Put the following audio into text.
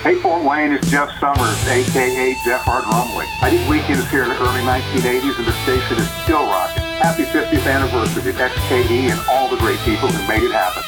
Hey, Fort Wayne, it's Jeff Summers, a.k.a. Jeff Hard Rumley. I did weekends here in the early 1980s, and the station is still rocking. Happy 50th anniversary to XKE and all the great people who made it happen.